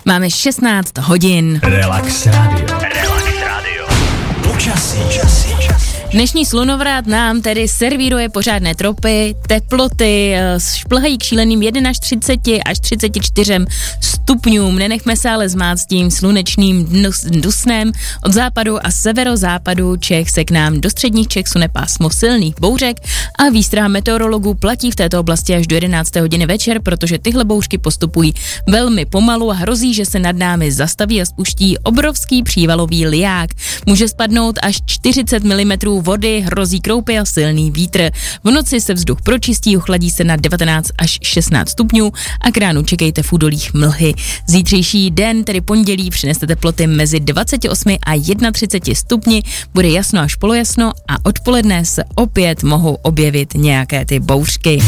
Máme 16 hodin. Relax Radio. Počasí. Dnešní slunovrat nám tedy servíruje pořádné tropy, teploty šplhají k šíleným 1 až 30 až 34 stupňům. Nenechme se ale zmát s tím slunečným dusnem. Od západu a severozápadu Čech se k nám do středních Čech sune pásmo silných bouřek a výstraha meteorologů platí v této oblasti až do 11. hodiny večer, protože tyhle bouřky postupují velmi pomalu a hrozí, že se nad námi zastaví a spuští obrovský přívalový liják. Může spadnout až 40 mm vody, hrozí kroupy a silný vítr. V noci se vzduch pročistí, ochladí se na 19 až 16 stupňů a k ránu čekejte v údolích mlhy. Zítřejší den, tedy pondělí, přinese teploty mezi 28 a 31 stupni, bude jasno až polojasno a odpoledne se opět mohou objevit nějaké ty bouřky.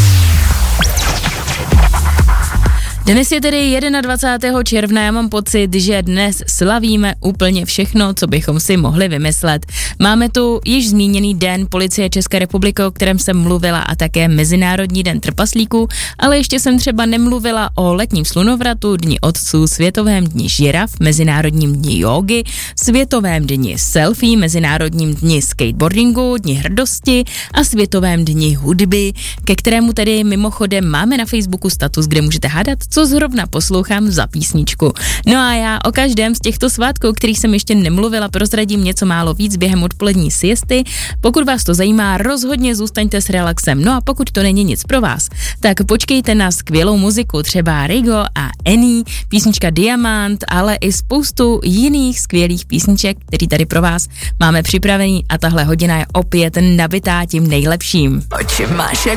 Dnes je tedy 21. června, já mám pocit, že dnes slavíme úplně všechno, co bychom si mohli vymyslet. Máme tu již zmíněný den Policie České republiky, o kterém jsem mluvila, a také Mezinárodní den trpaslíků, ale ještě jsem třeba nemluvila o letním slunovratu, Dni otců, Světovém dni žiraf, Mezinárodním dni jógy, Světovém dni selfie, Mezinárodním dni skateboardingu, Dni hrdosti a Světovém dni hudby, ke kterému tedy mimochodem máme na Facebooku status, kde můžete hádat, co zrovna poslouchám za písničku. No a já o každém z těchto svátků, o kterých jsem ještě nemluvila, prozradím něco málo víc během odpolední siesty. Pokud vás to zajímá, rozhodně zůstaňte s relaxem. No a pokud to není nic pro vás, tak počkejte na skvělou muziku, třeba Rigo a Annie, písnička Diamant, ale i spoustu jiných skvělých písniček, který tady pro vás máme připravený, a tahle hodina je opět nabitá tím nejlepším. Oči máš jak